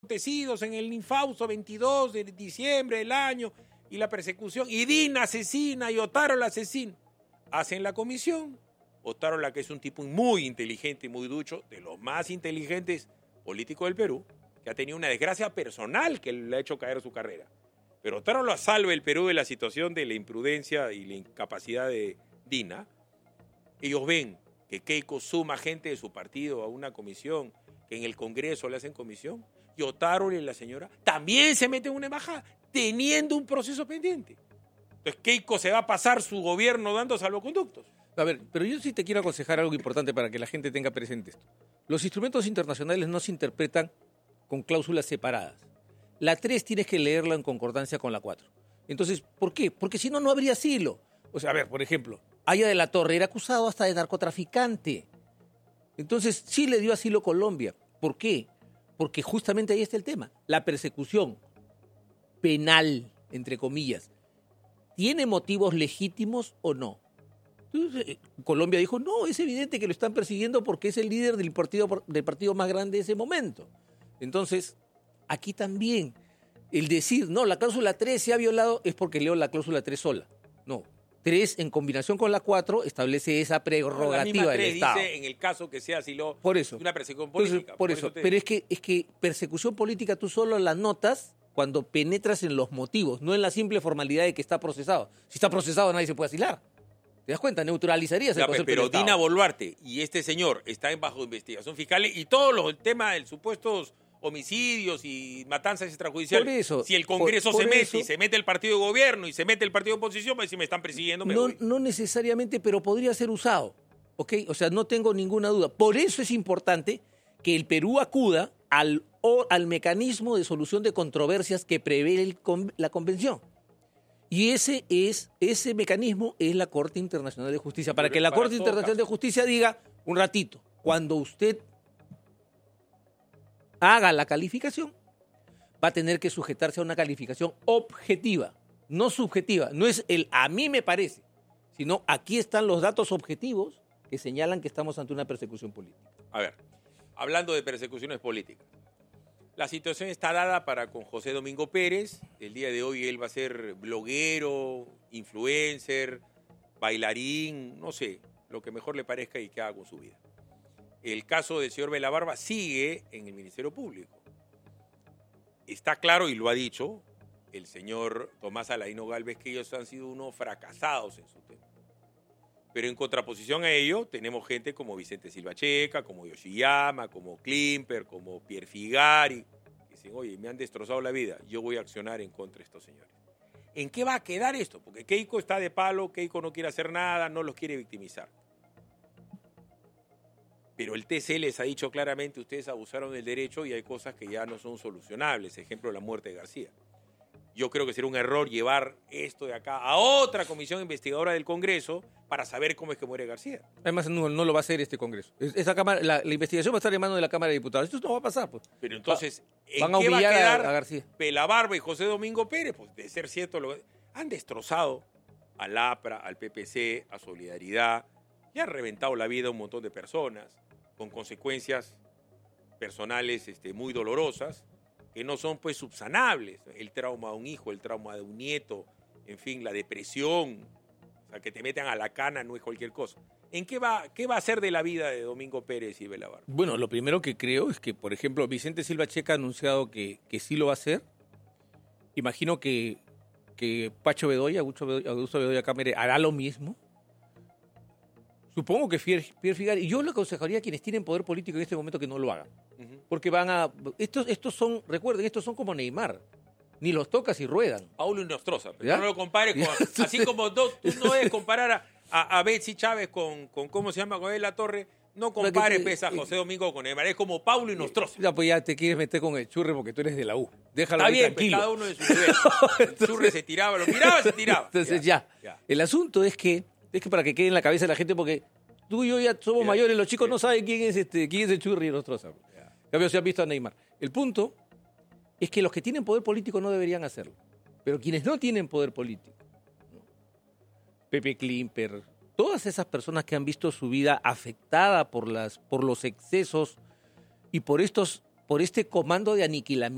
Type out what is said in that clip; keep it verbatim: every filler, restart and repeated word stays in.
acontecidos en el infausto veintidós de diciembre del año y la persecución, y Dina asesina y Otárola asesina. Hacen la comisión. Otárola, que es un tipo muy inteligente y muy ducho, de los más inteligentes políticos del Perú, que ha tenido una desgracia personal que le ha hecho caer su carrera. Pero Otárola salva el Perú de la situación de la imprudencia y la incapacidad de Dina. Ellos ven que Keiko suma gente de su partido a una comisión, que en el Congreso le hacen comisión, y Otárola y la señora también se meten en una embajada, teniendo un proceso pendiente. Entonces Keiko se va a pasar su gobierno dando salvoconductos. A ver, pero yo sí te quiero aconsejar algo importante para que la gente tenga presente esto. Los instrumentos internacionales no se interpretan con cláusulas separadas. La tres tienes que leerla en concordancia con la cuatro. Entonces, ¿por qué? Porque si no, no habría asilo. O sea, a ver, por ejemplo, Aya de la Torre era acusado hasta de narcotraficante. Entonces, sí le dio asilo a Colombia. ¿Por qué? Porque justamente ahí está el tema. La persecución penal, entre comillas, ¿tiene motivos legítimos o no? Entonces, Colombia dijo, no, es evidente que lo están persiguiendo porque es el líder del partido, del partido más grande de ese momento. Entonces, aquí también, el decir, no, la cláusula tres se ha violado es porque leo la cláusula tres sola. No, tres en combinación con la cuatro establece esa prerrogativa la del tres Estado. Dice en el caso que sea asilo, por eso, una persecución política. Entonces, por, por eso, eso pero es que, es que persecución política tú solo la notas cuando penetras en los motivos, no en la simple formalidad de que está procesado. Si está procesado nadie se puede asilar. ¿Te das cuenta? Neutralizarías el concepto Pero del Estado. Dina Boluarte y este señor están bajo investigación fiscal y todos los temas del supuestos homicidios y matanzas extrajudiciales. Por eso, si el Congreso por, por se mete eso, y se mete el partido de gobierno y se mete el partido de oposición, pues si me están persiguiendo, me no, voy. No necesariamente, pero podría ser usado. ¿Ok? O sea, no tengo ninguna duda. Por eso es importante que el Perú acuda al, o, al mecanismo de solución de controversias que prevé el, la Convención. Y ese es ese mecanismo es la Corte Internacional de Justicia. Para que la Corte Internacional de Justicia diga, un ratito, cuando usted haga la calificación, va a tener que sujetarse a una calificación objetiva, no subjetiva. No es el a mí me parece, sino aquí están los datos objetivos que señalan que estamos ante una persecución política. A ver, hablando de persecuciones políticas, la situación está dada para con José Domingo Pérez. El día de hoy él va a ser bloguero, influencer, bailarín, no sé, lo que mejor le parezca y que haga con su vida. El caso del señor Belabarba sigue en el Ministerio Público. Está claro, y lo ha dicho el señor Tomás Aladino Gálvez, que ellos han sido unos fracasados en su tema. Pero en contraposición a ello, tenemos gente como Vicente Silva Checa, como Yoshiyama, como Klimper, como Pierre Figari, que dicen, oye, me han destrozado la vida, yo voy a accionar en contra de estos señores. ¿En qué va a quedar esto? Porque Keiko está de palo, Keiko no quiere hacer nada, no los quiere victimizar. Pero el T C les ha dicho claramente, ustedes abusaron del derecho y hay cosas que ya no son solucionables, ejemplo, la muerte de García. Yo creo que sería un error llevar esto de acá a otra comisión investigadora del Congreso para saber cómo es que muere García. Además, no, no lo va a hacer este Congreso. Esa cámara, la, la investigación va a estar en manos de la Cámara de Diputados. Esto no va a pasar, pues. Pero entonces, ¿en van a qué va a quedar a, a García? Belabarba y José Domingo Pérez? Pues de ser cierto, lo, han destrozado al APRA, al P P C, a Solidaridad, y han reventado la vida a un montón de personas, con consecuencias personales este, muy dolorosas, que no son pues subsanables. El trauma de un hijo, el trauma de un nieto, en fin, la depresión, o sea, que te metan a la cana no es cualquier cosa. ¿En qué va, qué va a ser de la vida de Domingo Pérez y Belabarba? Bueno, lo primero que creo es que, por ejemplo, Vicente Silva Checa ha anunciado que, que sí lo va a hacer. Imagino que, que Pacho Bedoya, Augusto Bedoya, Augusto Bedoya Cámara hará lo mismo. Supongo que Pierre Figari, y yo le aconsejaría a quienes tienen poder político en este momento que no lo hagan. Uh-huh. Porque van a... Estos, estos son, recuerden, estos son como Neymar. Ni los tocas y ruedan. Paulo Inostroza. Pero no lo compares con... Así como no, tú no debes comparar a, a, a Betsy Chávez con, con, ¿cómo se llama? Con él La Torre. No compares, pesa a José Domingo con Neymar. Es como Paulo Inostroza. Ya, pues ya te quieres meter con el Churre porque tú eres de la U. Déjalo ahí bien, tranquilo. Pues cada uno de su nivel. El Churre se tiraba, lo miraba, se tiraba. Entonces ya. ya. ya. El asunto es que, es que para que quede en la cabeza de la gente, porque tú y yo ya somos ya, mayores, los chicos ya. no saben quién es este, quién es el Churri Inostroza. Ya se han visto a Neymar. El punto es que los que tienen poder político no deberían hacerlo. Pero quienes no tienen poder político, ¿no? Pepe Klimper, todas esas personas que han visto su vida afectada por, las, por los excesos y por, estos, por este comando de aniquilamiento,